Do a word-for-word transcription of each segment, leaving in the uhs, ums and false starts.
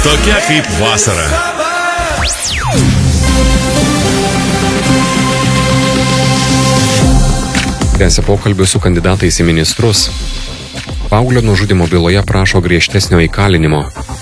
Tokia kaip vasara. Tęsia pokalbių su kandidatais į ministrus. Paauglio nužudymo byloje prašo griežtesnio įkalinimo.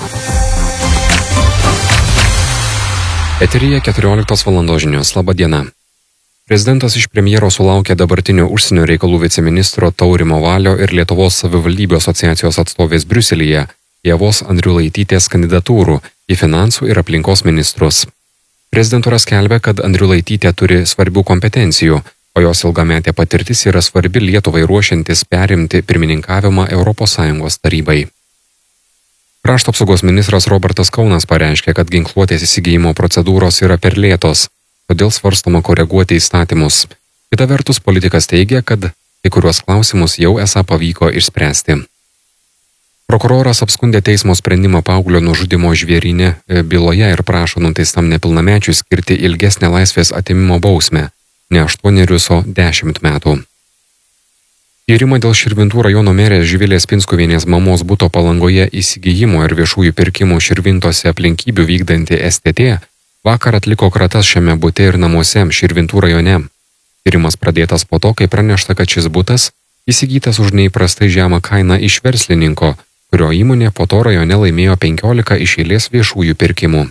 Eteryje keturioliktos valandos žinios. Labą dieną. Prezidentas iš premjero sulaukė dabartinio užsienio reikalų viceministro Taurimo Valio ir Lietuvos savivaldybių asociacijos atstovės Briuselyje Ievos Andriulaitytės kandidatūrų į finansų ir aplinkos ministrus. Prezidentūra skelbia, kad Andriulaitytė turi svarbių kompetencijų, o jos ilgametė patirtis yra svarbi Lietuvai ruošiantis perimti pirmininkavimą Europos Sąjungos tarybai. Krašto apsaugos ministras Robertas Kaunas pareiškė, kad ginkluotės įsigijimo procedūros yra per lėtos, todėl svarstoma koreguoti įstatymus. Kita vertus, politikas teigia, kad kai kuriuos klausimus jau esą pavyko išspręsti. Prokuroras apskundė teismo sprendimą paauglio nužudymo žvėryne byloje ir prašo nuteistam nepilnamečiui skirti ilgesnę laisvės atėmimo bausmę, ne aštuonerius, o dešimt metų. Tyrimą dėl Širvintų rajono merės Živilės Pinskuvienės mamos buto Palangoje įsigijimo ir viešųjų pirkimų Širvintose aplinkybių vykdanti S T T vakar atliko kratas šiame bute ir namuose Širvintų rajone. Tyrimas pradėtas po to, kai pranešta, kad šis butas įsigytas už neįprastai žemą kainą iš verslininko, kurio įmonė po to rajone laimėjo penkiolika iš eilės viešųjų pirkimų.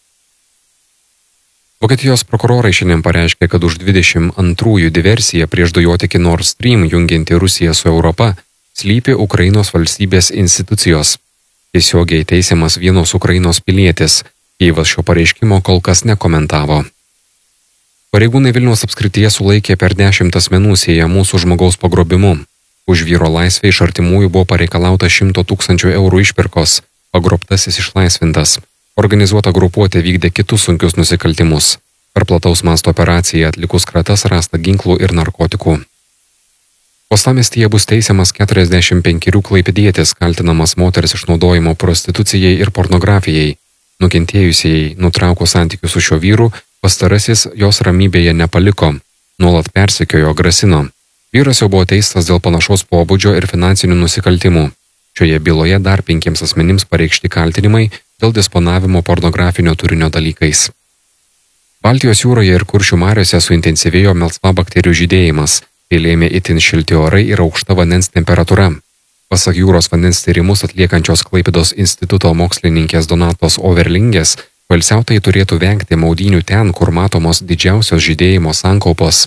Vokietijos prokurorai šiandien pareiškė, kad už dvidešimt antrųjų diversiją prieš dujotiekį Nord Stream jungianti Rusiją su Europa slypi Ukrainos valstybės institucijos. Tiesiogiai teisiamas vienos Ukrainos pilietis. Kijevas šio pareiškimo kol kas nekomentavo. Pareigūnai Vilniaus apskrityje sulaikė per dešimt asmenų siejamų su žmogaus pagrobimu. Už vyro laisvę iš artimųjų buvo pareikalauta šimto tūkstančių eurų išpirkos, pagrobtasis išlaisvintas. Organizuota grupuotė vykdė kitus sunkius nusikaltimus. Per plataus masto operaciją atlikus kratas rasta ginklų ir narkotikų. Uostamiestyje bus teisiamas keturiasdešimt penkerių klaipėdietis, kaltinamas moters išnaudojimo prostitucijai ir pornografijai. Nukentėjusieji nutraukus santykius su šiuo vyru, pastarasis jos ramybėje nepaliko, nuolat persekiojo, grasino. Vyras jau buvo teistas dėl panašaus pobūdžio ir finansinių nusikaltimų. Šioje byloje dar penkiems asmenims pareikšti kaltinimai dėl disponavimo pornografinio turinio dalykais. Baltijos jūroje ir Kuršių mariose suintensyvėjo melsvabakterių žydėjimas, tai lėmė itin šilti orai ir aukšta vandens temperatūra. Pasak jūros vandens tyrimus atliekančios Klaipėdos instituto mokslininkės Donatos Overlingės, poilsiautojai turėtų vengti maudynių ten, kur matomos didžiausios žydėjimo sankaupos.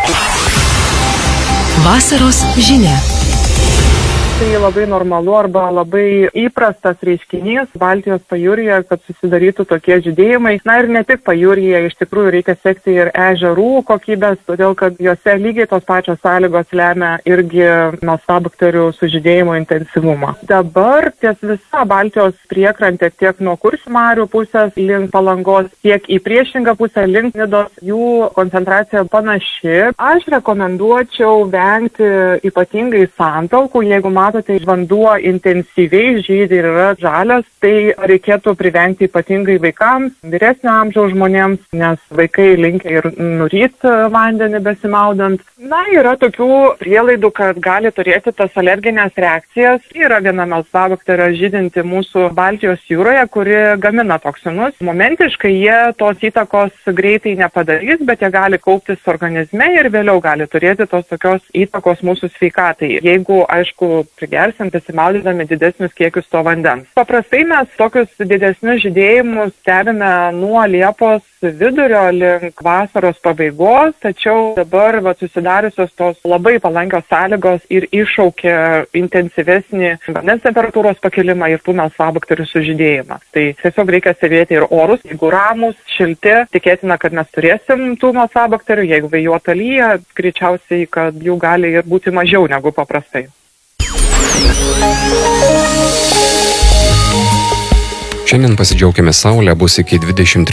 Vasaros žinia. Tai labai normalu arba labai įprastas reiškinys Baltijos pajūryje, kad susidarytų tokie žydėjimai. Na ir ne tik pajūryje, iš tikrųjų reikia sekti ir ežerų kokybės, todėl kad juose lygiai tos pačios sąlygos lemia irgi melsvabakterių sužydėjimo intensyvumą. Dabar ties visa Baltijos priekrantė tiek nuo Kuršių marių pusės link Palangos, tiek į priešingą pusę link Nidos, jų koncentracija panaši. Aš rekomenduočiau vengti ypatingai santaukų, jeigu matote, Matote, vanduo intensyviai žydi ir yra žalias, tai reikėtų privengti ypatingai vaikams, vyresnio amžiaus žmonėms, nes vaikai linkia ir nuryti vandenį besimaudant. Na, yra tokių prielaidų, kad gali turėti tas alerginės reakcijas. Yra viena melsvabakterio žydinti mūsų Baltijos jūroje, kuri gamina toksinus. Momentiškai jie tos įtakos greitai nepadarys, bet jie gali kauptis organizme ir vėliau gali turėti tos tokios įtakos mūsų sveikatai. Jeigu, aišku, prigersim besimaudydami didesnius kiekius to vandens. Paprastai mes tokius didesnius žydėjimus stebime nuo Liepos vidurio link vasaros pabaigos, tačiau dabar va, susidariusios tos labai palankios sąlygos ir iššaukia intensyvesnį vandens temperatūros pakilimą ir tų melsvabakterių sužydėjimą. Tai tiesiog reikia stebėti ir orus, jeigu ramus, šilti, tikėtina, kad mes turėsim tų melsvabakterių, jeigu vėjuota lyja, greičiausiai, kad jų gali ir būti mažiau negu paprastai. Šiandien pasidžiaukime saulę, bus iki dvidešimt